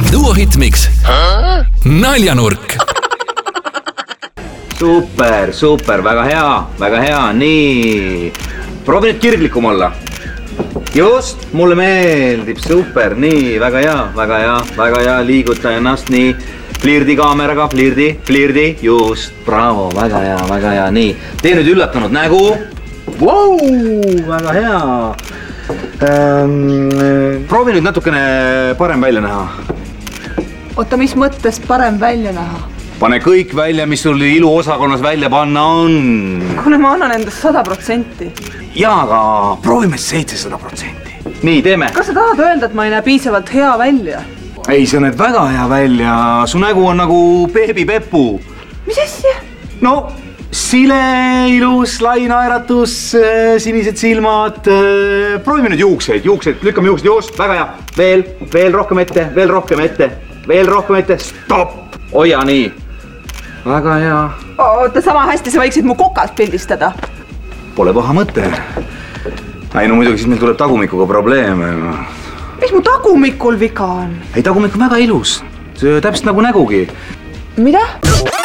Duo Hitmix naljanurk. Super, väga hea, nii. Proovi nüüd kirglikum olla. Just, mulle meeldib, super, nii, väga hea, liiguta ennast, nii. Flirdi kaameraga, flirdi, just, bravo, väga hea, nii. Tee nüüd üllatunud nägu. Wow, väga hea. Proovi nüüd natukene parem välja näha. Oota, mis mõttes parem välja näha? Pane kõik välja, mis sul iluosakonnas välja panna on. Kuule, ma annan endast 100%. Jaa, aga proovime 700%. Nii, teeme. Kas sa tahad öelda, et ma ei näe piisavalt hea välja? Ei, sa näed väga hea välja. Su nägu on nagu beebi Peppu. Mis asja? No, sile, ilus, lai naeratus, sinised silmad. Proovime nüüd juukseid, lükkame juuksed just, väga hea. Veel rohkem ette, stopp. Hoia nii. Väga hea. Oota, sama hästi sa võiksid mu kokalt pildistada. Pole paha mõte. Ei, no muidugi siis meil tuleb tagumikuga probleeme. Mis mu tagumikul viga on? Ei, tagumik on väga ilus. Täpselt nagu nägugi. Mida?